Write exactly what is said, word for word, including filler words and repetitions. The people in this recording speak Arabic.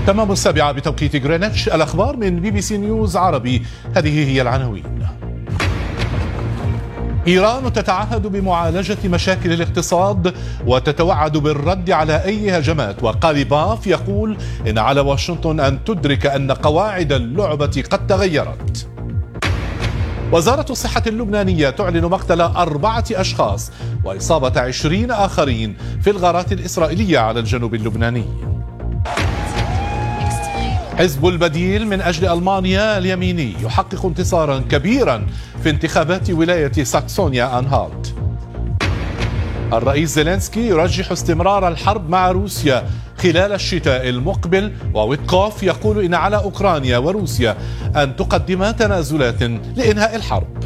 تمام السابعة بتوقيت غرينتش. الأخبار من بي بي سي نيوز عربي. هذه هي العناوين. إيران تتعهد بمعالجة مشاكل الاقتصاد وتتوعد بالرد على أي هجمات، وقال باف يقول إن على واشنطن أن تدرك أن قواعد اللعبة قد تغيرت. وزارة الصحة اللبنانية تعلن مقتل أربعة أشخاص وإصابة عشرين آخرين في الغارات الإسرائيلية على الجنوب اللبناني. حزب البديل من أجل ألمانيا اليميني يحقق انتصارا كبيرا في انتخابات ولاية ساكسونيا أنهالت. الرئيس زيلينسكي يرجح استمرار الحرب مع روسيا خلال الشتاء المقبل، وويتكوف يقول إن على أوكرانيا وروسيا أن تقدما تنازلات لإنهاء الحرب.